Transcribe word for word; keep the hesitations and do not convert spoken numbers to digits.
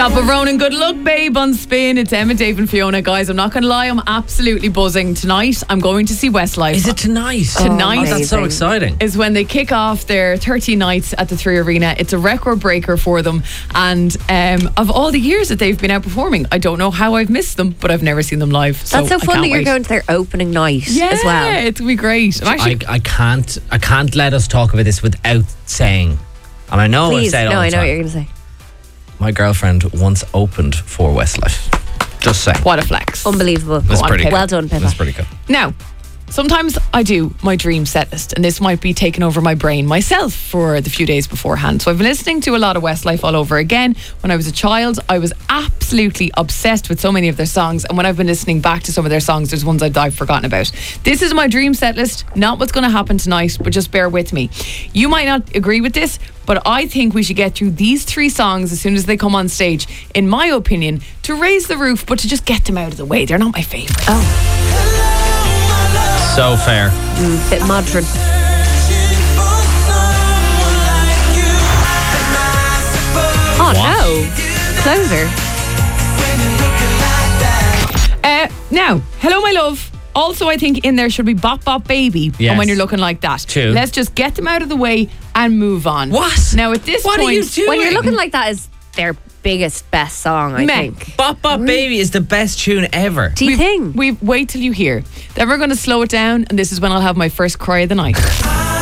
Top of Ronan, good luck, babe, on Spin. It's Emma, Dave and Fiona. Guys, I'm not going to lie, I'm absolutely buzzing. Tonight, I'm going to see Westlife. Is it tonight? Tonight. Oh, that's so exciting. Is when they kick off their thirty nights at the Three Arena. It's a record breaker for them. And um, of all the years that they've been out performing, I don't know how I've missed them, but I've never seen them live. So That's so I fun can't that you're wait. going to their opening night yeah, as well. Yeah, it's going to be great. I'm actually, I, I can't I can't let us talk about this without saying, and I know Please, I've said it no, all the I know time, what you're going to say. my girlfriend once opened for Westlife. Just saying. what a flex. Unbelievable. That's on, pretty Pippa. good. Well done, Pippa. That's pretty good. Now, sometimes I do my dream set list, and this might be taking over my brain myself for the few days beforehand. So I've been listening to a lot of Westlife all over again. When I was a child, I was absolutely obsessed with so many of their songs, and when I've been listening back to some of their songs, there's ones I've, I've forgotten about. This is my dream set list, not what's going to happen tonight, but just bear with me. You might not agree with this, but I think we should get through these three songs as soon as they come on stage, in my opinion, to raise the roof, but to just get them out of the way. They're not my favourite. Oh, So fair. mm, bit modern. Oh no. Closer. Uh, now, Hello My Love. Also, I think in there should be Bop Bop Baby. Yes. And when you're looking like that. True. Let's just get them out of the way and move on. What? Now, at this What point, are you doing? When you're looking like that is their biggest, best song, I Meh. think. Bop Bop Baby is the best tune ever. Do you we've, think? we've wait till you hear. Then we're going to slow it down, and this is when I'll have my first cry of the night.